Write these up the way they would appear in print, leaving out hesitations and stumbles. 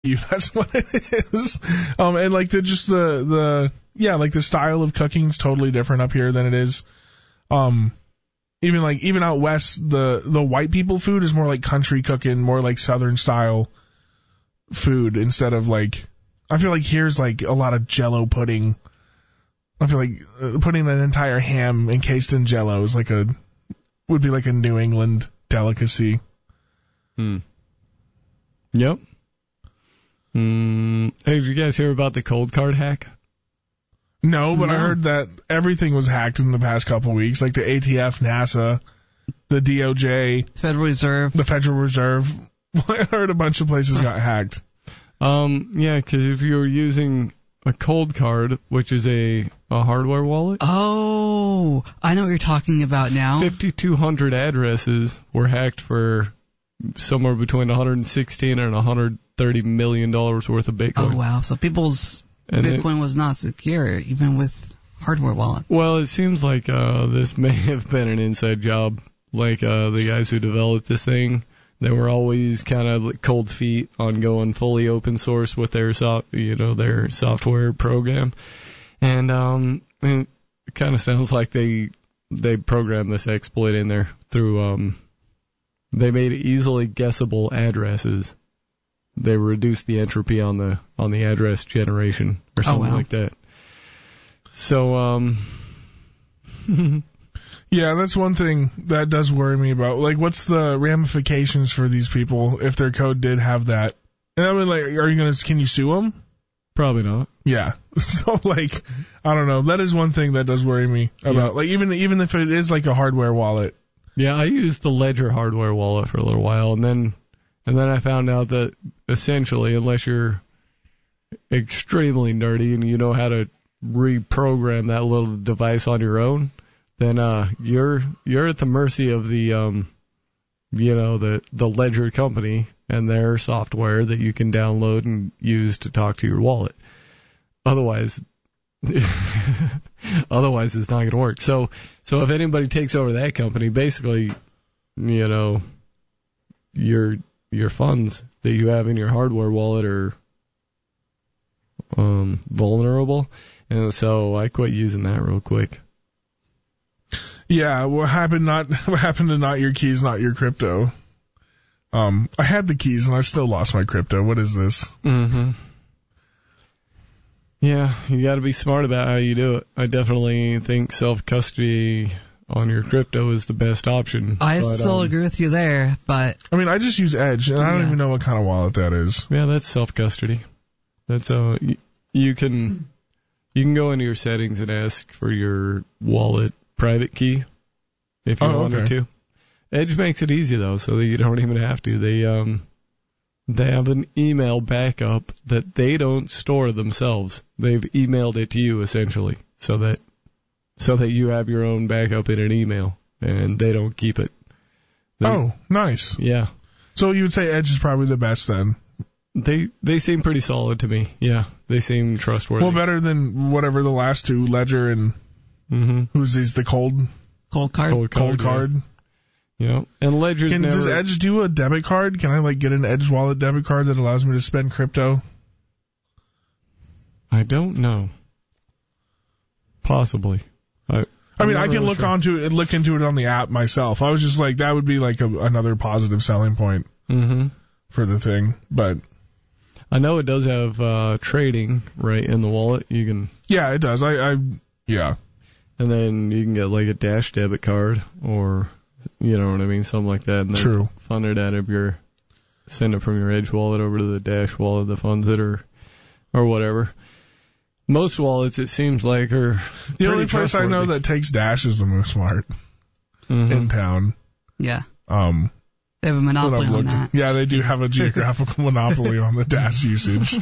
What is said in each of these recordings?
That's what it is. And like the style of cooking is totally different up here than it is. Even out west, the white people food is more like country cooking, more like southern style food instead of like, I feel like here's like a lot of Jell-O pudding. I feel like putting an entire ham encased in Jell-O is would be like a New England delicacy. Yep. Hey, did you guys hear about the cold card hack? No, but I heard that everything was hacked in the past couple weeks, like the ATF, NASA, the DOJ, the Federal Reserve. I heard a bunch of places got hacked. Yeah, because if you were using a cold card, which is a hardware wallet. Oh, I know what you're talking about now. 5,200 addresses were hacked for somewhere between $116 and $130 million worth of Bitcoin. Oh, wow. So people's Bitcoin was not secure, even with hardware wallets. Well, it seems like this may have been an inside job. Like the guys who developed this thing, they were always kind of cold feet on going fully open source with their their software program, and it kind of sounds like they programmed this exploit in there through they made easily guessable addresses. They reduced the entropy on the address generation or something like that. So yeah, that's one thing that does worry me about. Like, what's the ramifications for these people if their code did have that? And I mean, like, can you sue them? Probably not. Yeah. So, like, I don't know. That is one thing that does worry me about, like, even if it is like a hardware wallet. Yeah, I used the Ledger hardware wallet for a little while, and then I found out that essentially, unless you're extremely nerdy and you know how to reprogram that little device on your own, then you're at the mercy of the the Ledger company and their software that you can download and use to talk to your wallet. Otherwise it's not going to work. So if anybody takes over that company, basically, your funds that you have in your hardware wallet are vulnerable, and so I quit using that real quick. Yeah, what happened to not your keys, not your crypto? I had the keys and I still lost my crypto. What is this? Mm-hmm. Yeah, you got to be smart about how you do it. I definitely think self-custody on your crypto is the best option. I still agree with you there, but... I mean, I just use Edge, and I don't even know what kind of wallet that is. Yeah, that's self-custody. That's you can go into your settings and ask for your wallet private key if you wanted to. Edge makes it easy, though, so that you don't even have to. They have an email backup that they don't store themselves. They've emailed it to you, essentially, so that you have your own backup in an email, and they don't keep it. Nice. Yeah. So you would say Edge is probably the best, then? They seem pretty solid to me. Yeah, they seem trustworthy. Well, better than whatever the last two, Ledger and who's these? The Cold Card. Cold Card. Yeah, and Ledger's Does Edge do a debit card? Can I get an Edge wallet debit card that allows me to spend crypto? I don't know. Possibly. I can look into it on the app myself. I was just like, that would be like another positive selling point for the thing, but. I know it does have trading right in the wallet. You can. Yeah, it does. Yeah. And then you can get like a Dash debit card or, you know what I mean, something like that. And then True. Fund it out of send it from your Edge wallet over to the Dash wallet that funds it or whatever. Most wallets, it seems like, are the only place I know that takes Dash is the MoveSmart in town. Yeah. They have a monopoly on that. Yeah, they do have a geographical monopoly on the Dash usage.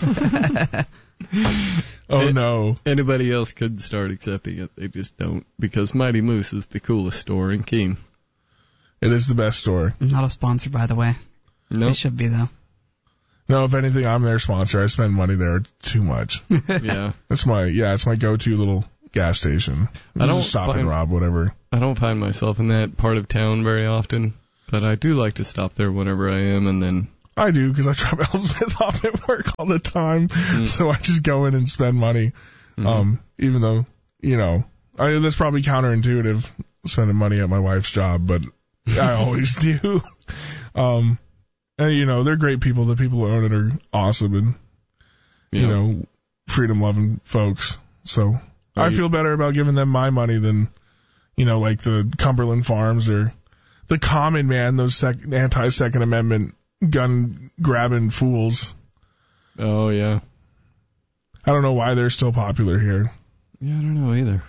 No. Anybody else could start accepting it. They just don't, because Mighty Moose is the coolest store in Keene. It is the best store. Not a sponsor, by the way. No. They should be, though. No, if anything, I'm their sponsor. I spend money there too much. Yeah. It's my go-to little gas station. I don't stop and rob, whatever. I don't find myself in that part of town very often, but I do like to stop there whenever I am, and then I do, because I drop Elspeth off at work all the time, so I just go in and spend money. Even though, that's probably counterintuitive, spending money at my wife's job, but I always do. And, they're great people. The people who own it are awesome and, freedom-loving folks. So I feel better about giving them my money than, like the Cumberland Farms or the Common Man, those anti-Second Amendment gun-grabbing fools. Oh, yeah. I don't know why they're still popular here. Yeah, I don't know either.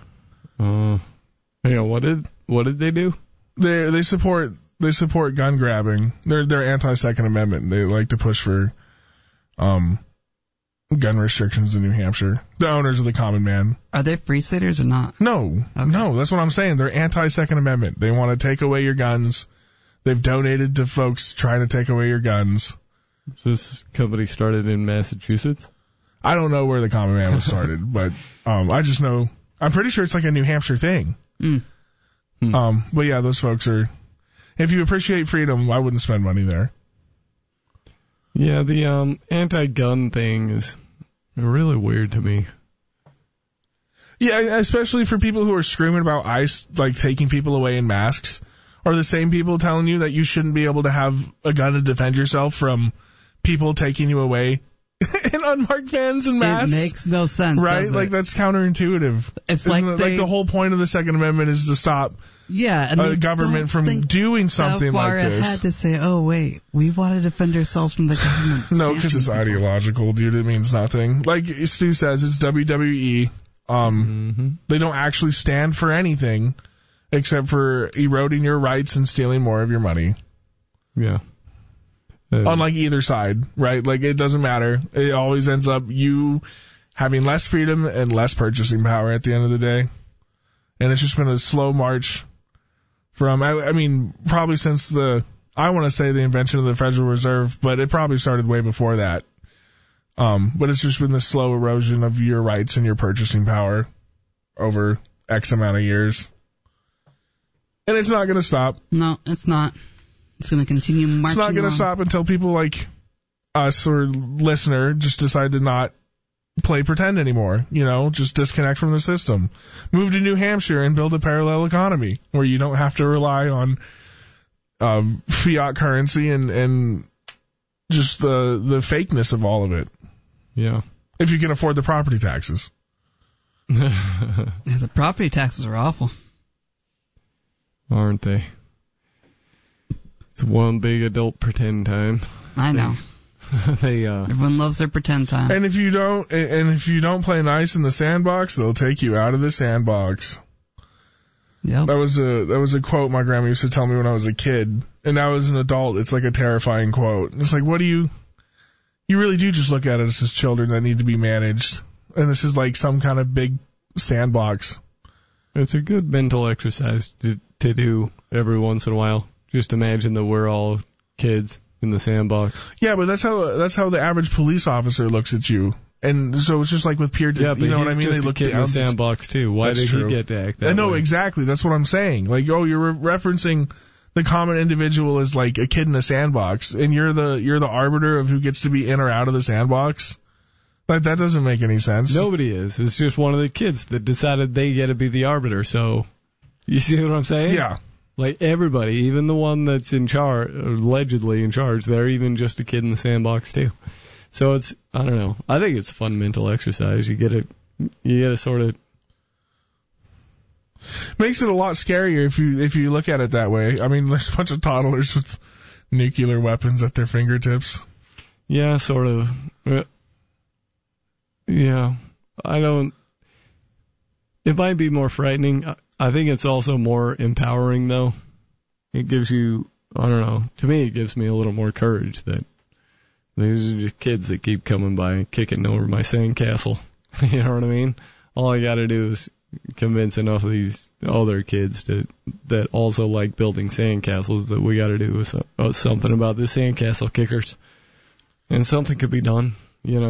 What did they do? They support gun grabbing. They're anti-Second Amendment. They like to push for gun restrictions in New Hampshire. The owners of the Common Man. Are they free staters or not? No, that's what I'm saying. They're anti-Second Amendment. They want to take away your guns. They've donated to folks trying to take away your guns. So this company started in Massachusetts? I don't know where the Common Man was started, but I just know, I'm pretty sure it's like a New Hampshire thing. But yeah, those folks are, if you appreciate freedom, I wouldn't spend money there. Yeah, the anti-gun thing is really weird to me. Yeah, especially for people who are screaming about ICE, like taking people away in masks, are the same people telling you that you shouldn't be able to have a gun to defend yourself from people taking you away in unmarked vans and masks. It makes no sense, right? Like, that's counterintuitive. It's like the whole point of the Second Amendment is to stop the government from doing something like this. Ahead to say, oh wait, we want to defend ourselves from the government. No, because it's ideological, dude. It means nothing. Like Stu says, it's WWE. They don't actually stand for anything except for eroding your rights and stealing more of your money. Yeah. On like either side, right? Like, it doesn't matter. It always ends up you having less freedom and less purchasing power at the end of the day. And it's just been a slow march from, I mean, probably since I want to say the invention of the Federal Reserve, but it probably started way before that. But it's just been the slow erosion of your rights and your purchasing power over X amount of years. And it's not going to stop. No, it's not. It's going to continue marching. It's not going to stop until people like us or listener just decide to not play pretend anymore. Just disconnect from the system. Move to New Hampshire and build a parallel economy where you don't have to rely on fiat currency and just the fakeness of all of it. Yeah. If you can afford the property taxes. Yeah, the property taxes are awful. Aren't they? It's one big adult pretend time. I know. Everyone loves their pretend time. And if you don't play nice in the sandbox, they'll take you out of the sandbox. Yep. That was a quote my grandma used to tell me when I was a kid. And now as an adult, it's like a terrifying quote. It's like, you really do just look at us as children that need to be managed. And this is like some kind of big sandbox. It's a good mental exercise to do every once in a while. Just imagine that we're all kids in the sandbox. Yeah, but that's how the average police officer looks at you. And so it's just like with peer, yeah, but you know what I mean? Just they look a kid down in the sandbox too. Why did he get to act that way? No, exactly. That's what I'm saying. Like, you're referencing the common individual as like a kid in a sandbox, and you're the arbiter of who gets to be in or out of the sandbox. Like, that doesn't make any sense. Nobody is. It's just one of the kids that decided they get to be the arbiter. So, you see what I'm saying? Yeah. Like, everybody, even the one that's in charge, allegedly in charge, they're even just a kid in the sandbox too. So it's, I don't know. I think it's a fun mental exercise. You get to sort of. Makes it a lot scarier if you look at it that way. I mean, there's a bunch of toddlers with nuclear weapons at their fingertips. Yeah, sort of. Yeah, it might be more frightening. I think it's also more empowering, though. It gives you, I don't know, to me it gives me a little more courage that these are just kids that keep coming by and kicking over my sandcastle. You know what I mean? All I gotta do is convince enough of these other kids that also like building sandcastles that we gotta do something about the sandcastle kickers. And something could be done,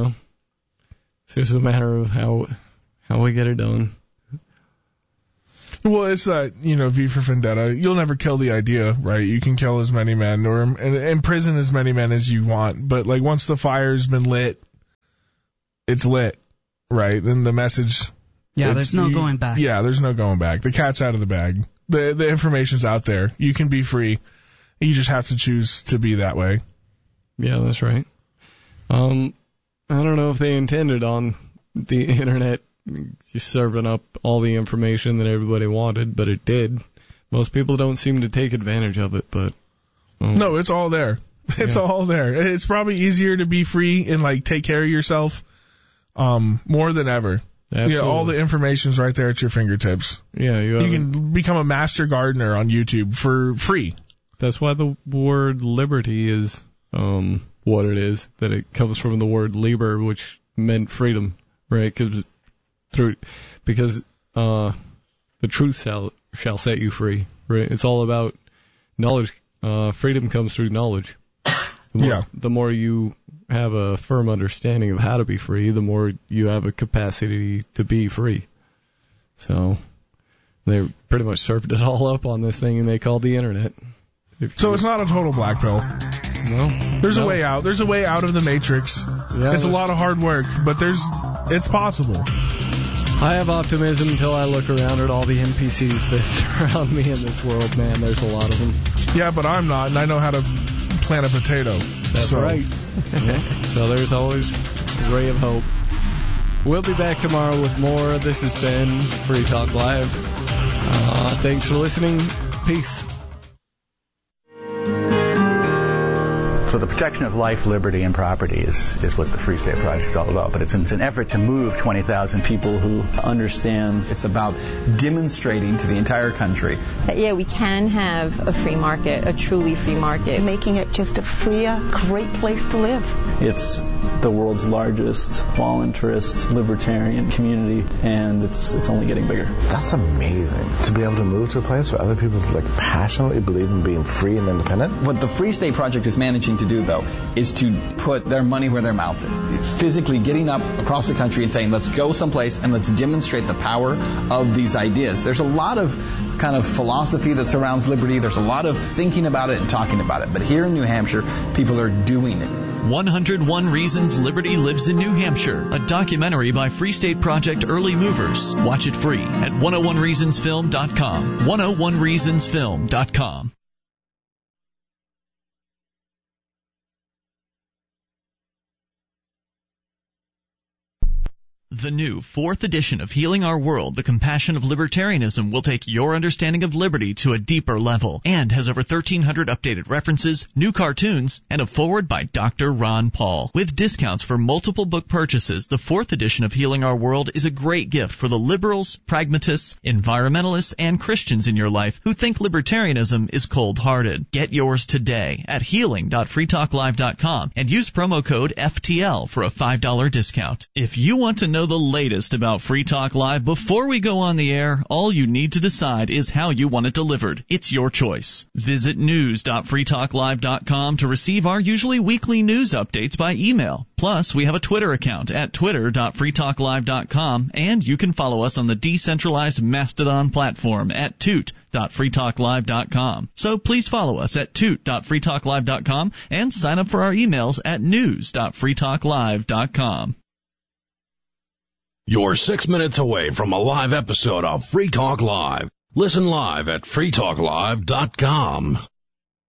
It's just a matter of how we get it done. Well, it's that, V for Vendetta. You'll never kill the idea, right? You can kill as many men or imprison as many men as you want. But, like, once the fire's been lit, it's lit, right? Then the message... Yeah, there's no going back. Yeah, there's no going back. The cat's out of the bag. The information's out there. You can be free. You just have to choose to be that way. Yeah, that's right. I don't know if they intended on the internet just serving up all the information that everybody wanted, but it did. Most people don't seem to take advantage of it, but... No, it's all there. It's all there. It's probably easier to be free and, like, take care of yourself more than ever. Absolutely. Yeah, all the information's right there at your fingertips. Yeah, you can become a master gardener on YouTube for free. That's why the word liberty is what it is. That it comes from the word liber, which meant freedom, right? Because the truth shall set you free, right? It's all about knowledge. Freedom comes through knowledge. The more you have a firm understanding of how to be free, the more you have a capacity to be free. So they pretty much served it all up on this thing, and they called the internet. So it's not a total black pill. No. There's a way out. There's a way out of the matrix. Yeah, it's a lot of hard work, but it's possible. I have optimism until I look around at all the NPCs that surround me in this world, man. There's a lot of them. Yeah, but I'm not, and I know how to plant a potato. That's right. So there's always a ray of hope. We'll be back tomorrow with more. This has been Free Talk Live. Thanks for listening. Peace. So the protection of life, liberty, and property is what the Free State Project is all about. But it's an effort to move 20,000 people who understand. It's about demonstrating to the entire country that, we can have a free market, a truly free market. Making it just a freer, great place to live. It's the world's largest voluntarist libertarian community, and it's only getting bigger. That's amazing, to be able to move to a place where other people passionately believe in being free and independent. What the Free State Project is managing to do, though, is to put their money where their mouth is. It's physically getting up across the country and saying, let's go someplace and let's demonstrate the power of these ideas. There's a lot of kind of philosophy that surrounds liberty. There's a lot of thinking about it and talking about it. But here in New Hampshire, people are doing it. 101 Reasons Liberty Lives in New Hampshire, a documentary by Free State Project Early Movers. Watch it free at 101reasonsfilm.com. 101reasonsfilm.com. The new 4th edition of Healing Our World, The Compassion of Libertarianism, will take your understanding of liberty to a deeper level and has over 1,300 updated references, new cartoons, and a foreword by Dr. Ron Paul. With discounts for multiple book purchases, the 4th edition of Healing Our World is a great gift for the liberals, pragmatists, environmentalists, and Christians in your life who think libertarianism is cold-hearted. Get yours today at healing.freetalklive.com and use promo code FTL for a $5 discount. If you want to know the latest about Free Talk Live before we go on the air, all you need to decide is how you want it delivered. It's your choice. Visit news.freetalklive.com to receive our usually weekly news updates by email. Plus, we have a Twitter account at twitter.freetalklive.com, and you can follow us on the decentralized Mastodon platform at toot.freetalklive.com. So please follow us at toot.freetalklive.com and sign up for our emails at news.freetalklive.com. You're 6 minutes away from a live episode of Free Talk Live. Listen live at freetalklive.com.